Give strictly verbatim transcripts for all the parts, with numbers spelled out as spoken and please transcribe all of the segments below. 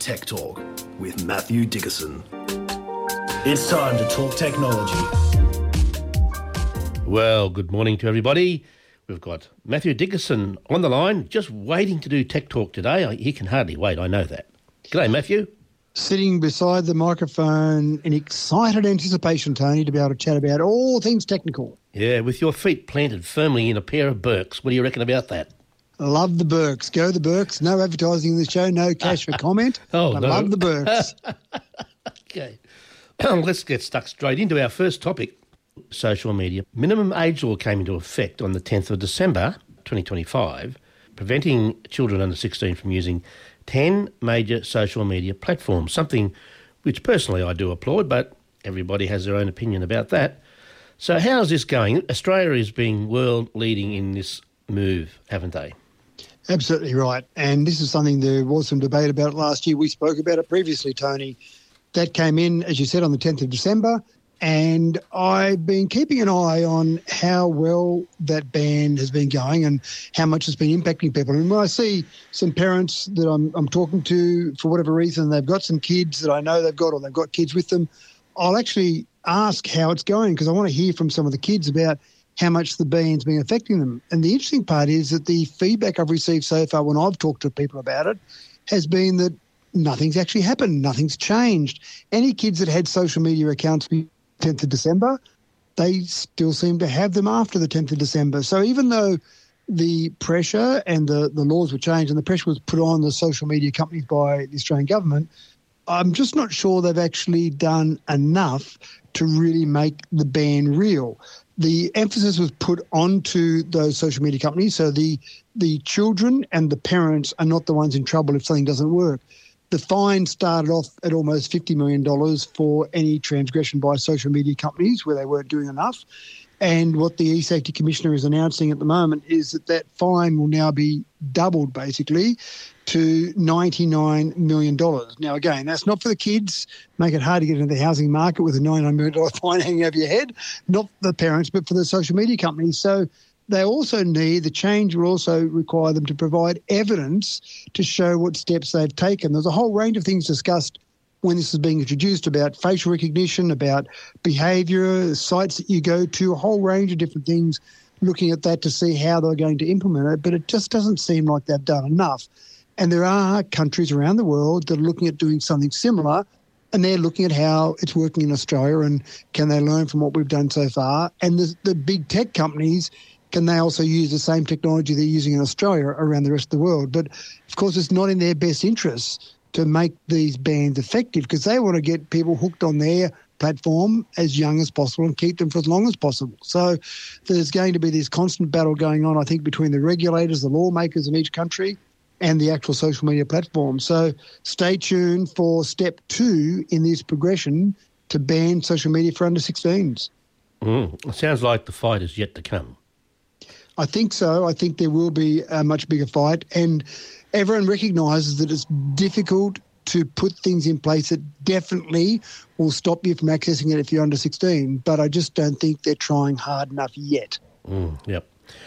Tech Talk with Matthew Dickerson. It's time to talk technology. Well, good morning to everybody. We've got Matthew Dickerson on the line, just waiting to do Tech Talk today. He can hardly wait, I know that. G'day, Matthew. Sitting beside the microphone in excited anticipation, Tony, to be able to chat about all things technical. Yeah, with your feet planted firmly in a pair of Birks. What do you reckon about that? Love the Birks. Go the Birks. No advertising in the show, no cash for comment. oh, I no. love the Birks. Okay. Let's get stuck straight into our first topic, social media. Minimum age law came into effect on the tenth of December twenty twenty-five, preventing children under sixteen from using ten major social media platforms, something which personally I do applaud, but everybody has their own opinion about that. So how's this going? Australia is being world leading in this move, haven't they? Absolutely right. And this is something there was some debate about last year. We spoke about it previously, Tony. That came in, as you said, on the tenth of December. And I've been keeping an eye on how well that ban has been going and how much it's been impacting people. And when I see some parents that I'm, I'm talking to, for whatever reason, they've got some kids that I know they've got or they've got kids with them, I'll actually ask how it's going because I want to hear from some of the kids about how much the ban's been affecting them. And the interesting part is that the feedback I've received so far when I've talked to people about it has been that nothing's actually happened, nothing's changed. Any kids that had social media accounts before tenth of December, they still seem to have them after the tenth of December. So even though the pressure and the, the laws were changed and the pressure was put on the social media companies by the Australian government, I'm just not sure they've actually done enough to really make the ban real. The emphasis was put onto those social media companies, so the the children and the parents are not the ones in trouble if something doesn't work. The fine started off at almost fifty million dollars for any transgression by social media companies where they weren't doing enough. And what the E-Safety Commissioner is announcing at the moment is that that fine will now be doubled, basically, to ninety-nine million dollars. Now, again, that's not for the kids, make it hard to get into the housing market with a ninety-nine million dollars fine hanging over your head, not the parents, but for the social media companies. So they also need, the change will also require them to provide evidence to show what steps they've taken. There's a whole range of things discussed when this is being introduced about facial recognition, about behaviour, sites that you go to, a whole range of different things, looking at that to see how they're going to implement it. But it just doesn't seem like they've done enough. And there are countries around the world that are looking at doing something similar, and they're looking at how it's working in Australia and can they learn from what we've done so far. And the, the big tech companies, can they also use the same technology they're using in Australia around the rest of the world? But, of course, it's not in their best interests to make these bans effective because they want to get people hooked on their platform as young as possible and keep them for as long as possible. So there's going to be this constant battle going on, I think, between the regulators, the lawmakers in each country and the actual social media platform. So stay tuned for step two in this progression to ban social media for under sixteens. Mm, it sounds like the fight is yet to come. I think so. I think there will be a much bigger fight, and everyone recognises that it's difficult to put things in place that definitely will stop you from accessing it if you're under sixteen, but I just don't think they're trying hard enough yet. Mm, yep.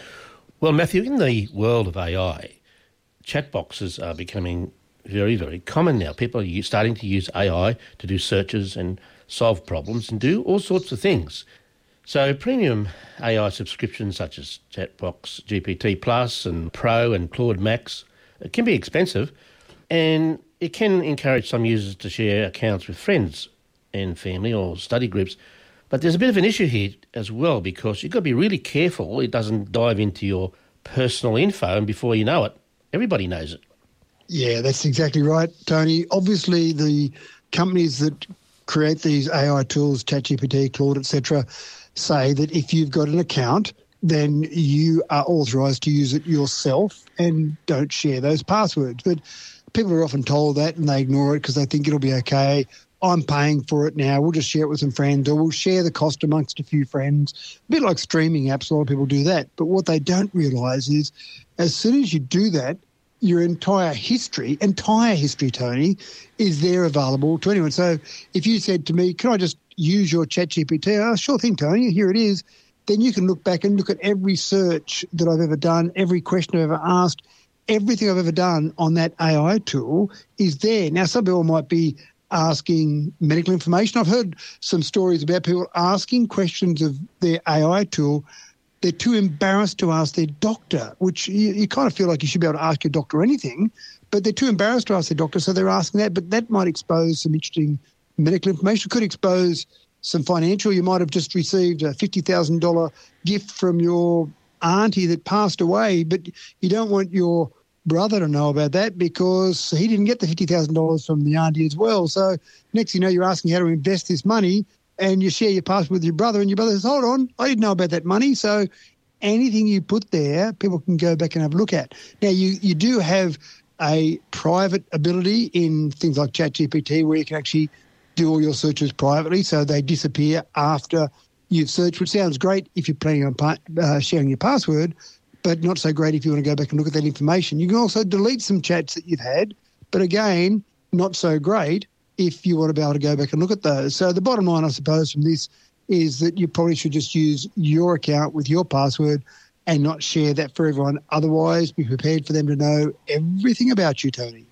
Well, Matthew, in the world of A I, chat boxes are becoming very, very common now. People are starting to use A I to do searches and solve problems and do all sorts of things. So premium A I subscriptions such as Chatbox, G P T Plus and Pro and Claude Max, it can be expensive and it can encourage some users to share accounts with friends and family or study groups. But there's a bit of an issue here as well because you've got to be really careful it doesn't dive into your personal info and before you know it, everybody knows it. Yeah, that's exactly right, Tony. Obviously, the companies that create these A I tools, ChatGPT, Claude, et cetera, say that if you've got an account, then you are authorised to use it yourself and don't share those passwords. But people are often told that and they ignore it because they think it'll be okay. I'm paying for it now. We'll just share it with some friends or we'll share the cost amongst a few friends. A bit like streaming apps, a lot of people do that. But what they don't realise is as soon as you do that, your entire history, entire history, Tony, is there available to anyone. So if you said to me, can I just use your ChatGPT? Oh, sure thing, Tony, here it is. Then you can look back and look at every search that I've ever done, every question I've ever asked, everything I've ever done on that A I tool is there. Now, some people might be asking medical information. I've heard some stories about people asking questions of their A I tool. They're too embarrassed to ask their doctor, which you, you kind of feel like you should be able to ask your doctor anything, but they're too embarrassed to ask their doctor, so they're asking that. But that might expose some interesting medical information. It could expose some financial. You might have just received a fifty thousand dollars gift from your auntie that passed away, but you don't want your brother to know about that because he didn't get the fifty thousand dollars from the auntie as well. So next thing you know, you're asking how to invest this money and you share your password with your brother and your brother says, hold on, I didn't know about that money. So anything you put there, people can go back and have a look at. Now, you, you do have a private ability in things like ChatGPT where you can actually do all your searches privately, so they disappear after you've searched, which sounds great if you're planning on pa- uh, sharing your password, but not so great if you want to go back and look at that information. You can also delete some chats that you've had, but again, not so great if you want to be able to go back and look at those. So the bottom line, I suppose, from this is that you probably should just use your account with your password and not share that for everyone. Otherwise, be prepared for them to know everything about you, Tony.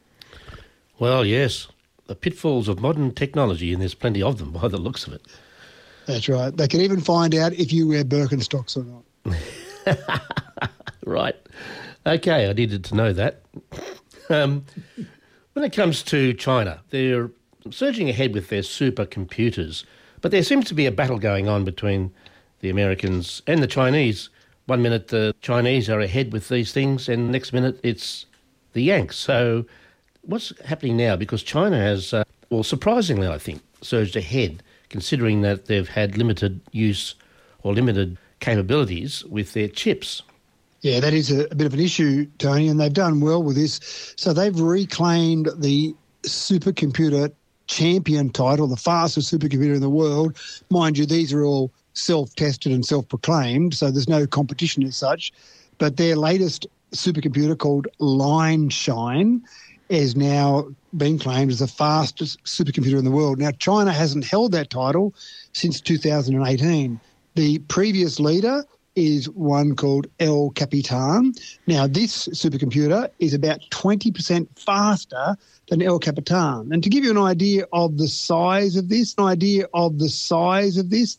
Well, yes, the pitfalls of modern technology, and there's plenty of them by the looks of it. That's right. They can even find out if you wear Birkenstocks or not. Right. Okay, I needed to know that. Um, when it comes to China, they're surging ahead with their supercomputers, but there seems to be a battle going on between the Americans and the Chinese. One minute the Chinese are ahead with these things and the next minute it's the Yanks. So what's happening now? Because China has, uh, well, surprisingly, I think, surged ahead, considering that they've had limited use or limited capabilities with their chips. Yeah, that is a, a bit of an issue, Tony, and they've done well with this. So they've reclaimed the supercomputer champion title, the fastest supercomputer in the world. Mind you, these are all self-tested and self-proclaimed, so there's no competition as such. But their latest supercomputer, called Lineshine, is now being claimed as the fastest supercomputer in the world. Now, China hasn't held that title since two thousand eighteen. The previous leader is one called El Capitan. Now, this supercomputer is about twenty percent faster than El Capitan. And to give you an idea of the size of this, an idea of the size of this,